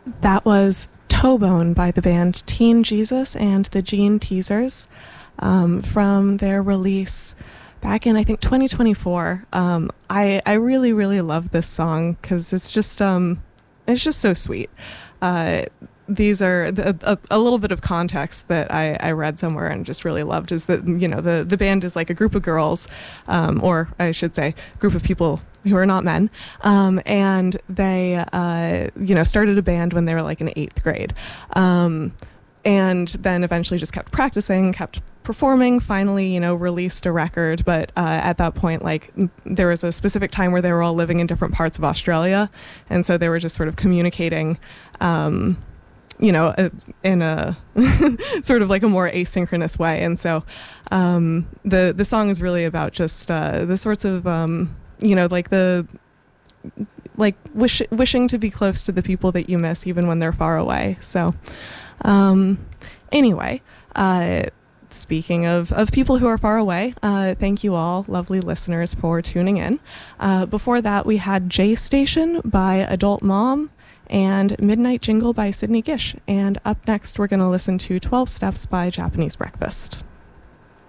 That was Towbone by the band Teen Jesus and the Gene Teasers from their release back in, I think, 2024. I really, really love this song because it's just so sweet. Uh, these are a little bit of context that I read somewhere and just really loved is that the band is like a group of girls, or I should say group of people who are not men, and they started a band when they were like in eighth grade, and then eventually just kept practicing, kept performing, finally, released a record. But at that point, like, there was a specific time where they were all living in different parts of Australia. And so they were just sort of communicating, in a sort of like a more asynchronous way. And so the song is really about just the sorts of, like wishing to be close to the people that you miss even when they're far away. So anyway, speaking of people who are far away, thank you all, lovely listeners, for tuning in. Before that, we had J Station by Adult Mom and Midnight Jingle by Sydney Gish. And up next, we're going to listen to 12 Steps by Japanese Breakfast.